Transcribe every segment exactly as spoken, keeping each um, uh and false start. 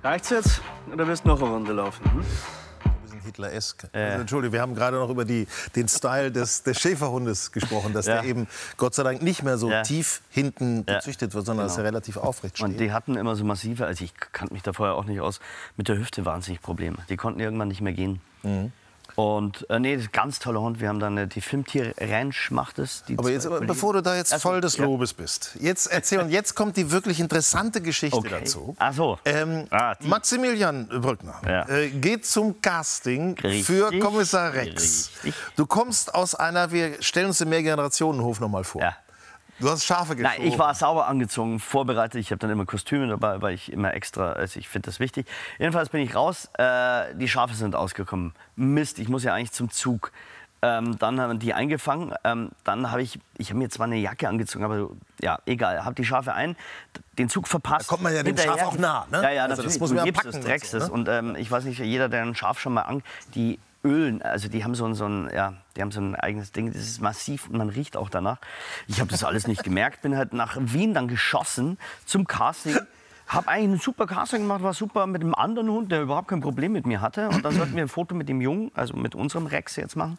Reicht's jetzt oder wirst du noch eine Runde laufen? Hm? Hitler-esk. Also, Entschuldigung, wir haben gerade noch über die, den Style des, des Schäferhundes gesprochen, dass ja. der eben Gott sei Dank nicht mehr so ja. tief hinten ja. gezüchtet wird, sondern genau. dass er relativ aufrecht steht. Und die hatten immer so massive, also ich kannte mich da vorher auch nicht aus, mit der Hüfte wahnsinnig Probleme. Die konnten irgendwann nicht mehr gehen. Mhm. Und äh, nee, das ist ein ganz toller Hund. Wir haben dann äh, die Filmtier Ranch macht es. Aber jetzt, aber bevor du da jetzt also, voll des ja. Lobes bist, jetzt erzähl und jetzt kommt die wirklich interessante Geschichte okay. dazu. Ach so. Ähm, ah, Maximilian Brückner ja. äh, geht zum Casting richtig, für Kommissar Rex. Richtig. Du kommst aus einer, wir stellen uns den Mehrgenerationenhof noch mal vor. Ja. Du hast Schafe geschoren. Nein, ich war sauber angezogen, vorbereitet. Ich habe dann immer Kostüme dabei, weil ich immer extra, also ich finde das wichtig. Jedenfalls bin ich raus, äh, die Schafe sind ausgekommen. Mist, ich muss ja eigentlich zum Zug. Ähm, dann haben die eingefangen. Ähm, dann habe ich, ich habe mir zwar eine Jacke angezogen, aber ja, egal. Habe die Schafe ein, den Zug verpasst. Da kommt man ja dem Schaf auch nah, ne? Ja, ja, also natürlich. Das muss du man ja gibst packen es, dreckst so, es. ne? Und ähm, ich weiß nicht, jeder, der ein Schaf schon mal an, die ölen, also die haben so ein, so ein, ja, die haben so ein eigenes Ding, das ist massiv und man riecht auch danach. Ich habe das alles nicht gemerkt, bin halt nach Wien dann geschossen zum Casting. Habe eigentlich ein super Casting gemacht, war super mit einem anderen Hund, der überhaupt kein Problem mit mir hatte. Und dann sollten wir ein Foto mit dem Jungen, also mit unserem Rex jetzt machen.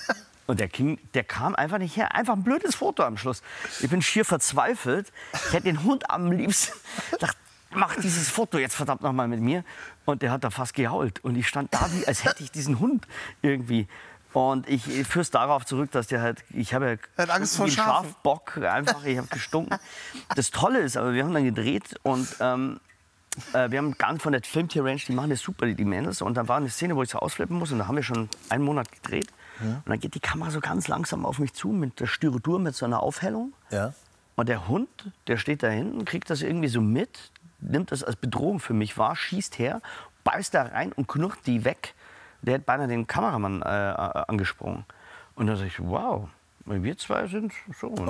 Und der, King, der kam einfach nicht her. Einfach ein blödes Foto am Schluss. Ich bin schier verzweifelt. Ich hätte den Hund am liebsten gedacht, mach dieses Foto jetzt verdammt noch mal mit mir. Und der hat da fast gejault. Und ich stand da, wie, als hätte ich diesen Hund irgendwie. Und ich führe es darauf zurück, dass der halt, ich habe ja Angst vor wie ein Schafen. Schafbock, einfach, ich habe gestunken. Das Tolle ist, aber wir haben dann gedreht und ähm, äh, wir haben ganz von der Filmtier Ranch, die machen das super, die Mädels. Und dann war eine Szene, wo ich so ausflippen muss und da haben wir schon einen Monat gedreht. Ja. Und dann geht die Kamera so ganz langsam auf mich zu mit der Styrodur, mit so einer Aufhellung. Ja. Und der Hund, der steht da hinten, kriegt das irgendwie so mit, nimmt das als Bedrohung für mich wahr, schießt her, beißt da rein und knurrt die weg. Der hat beinahe den Kameramann äh, angesprungen. Und da sag ich, wow, wir zwei sind so.